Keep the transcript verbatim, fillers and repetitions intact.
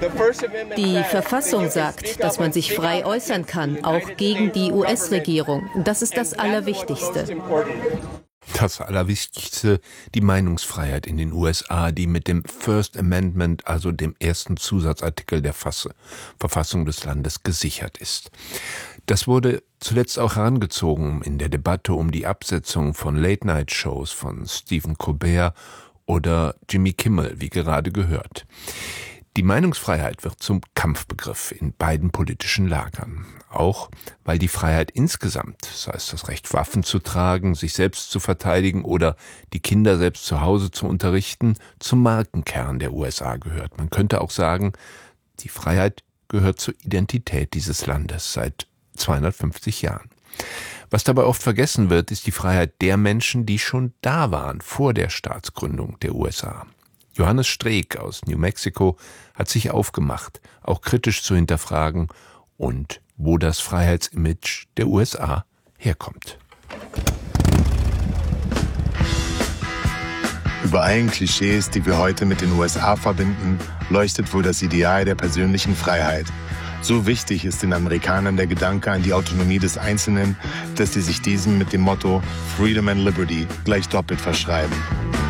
Die Verfassung sagt, dass man sich frei äußern kann, auch gegen die U S-Regierung. Das ist das Allerwichtigste. Das Allerwichtigste, die Meinungsfreiheit in den U S A, die mit dem First Amendment, also dem ersten Zusatzartikel der Verfassung des Landes, gesichert ist. Das wurde zuletzt auch herangezogen in der Debatte um die Absetzung von Late-Night-Shows von Stephen Colbert oder Jimmy Kimmel, wie gerade gehört. Die Meinungsfreiheit wird zum Kampfbegriff in beiden politischen Lagern. Auch weil die Freiheit insgesamt, sei es das Recht, Waffen zu tragen, sich selbst zu verteidigen oder die Kinder selbst zu Hause zu unterrichten, zum Markenkern der U S A gehört. Man könnte auch sagen, die Freiheit gehört zur Identität dieses Landes seit zweihundertfünfzig Jahren. Was dabei oft vergessen wird, ist die Freiheit der Menschen, die schon da waren vor der Staatsgründung der U S A. Johannes Streeck aus New Mexico hat sich aufgemacht, auch kritisch zu hinterfragen und wo das Freiheitsimage der U S A herkommt. Über allen Klischees, die wir heute mit den U S A verbinden, leuchtet wohl das Ideal der persönlichen Freiheit. So wichtig ist den Amerikanern der Gedanke an die Autonomie des Einzelnen, dass sie sich diesem mit dem Motto Freedom and Liberty gleich doppelt verschreiben.